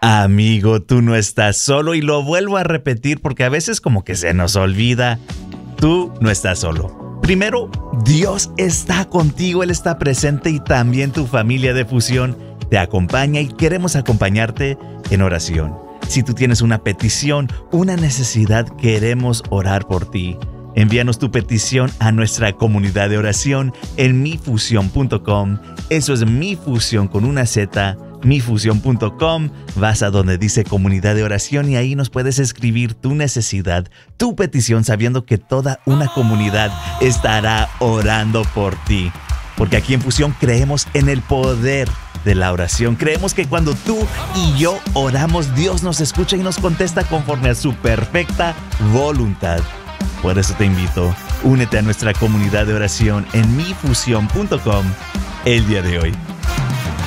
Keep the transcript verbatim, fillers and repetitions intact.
Amigo, tú no estás solo y lo vuelvo a repetir porque a veces como que se nos olvida. Tú no estás solo. Primero, Dios está contigo, Él está presente y también tu familia de Fusión te acompaña y queremos acompañarte en oración. Si tú tienes una petición, una necesidad, queremos orar por ti. Envíanos tu petición a nuestra comunidad de oración en mi fusión punto com. Eso es Mi Fusión con una Z, mi fusión punto com. Vas a donde dice comunidad de oración y ahí nos puedes escribir tu necesidad, tu petición, sabiendo que toda una comunidad estará orando por ti. Porque aquí en Fusión creemos en el poder de la oración. Creemos que cuando tú y yo oramos, Dios nos escucha y nos contesta conforme a su perfecta voluntad. Por eso te invito, únete a nuestra comunidad de oración en mi fusión punto com el día de hoy.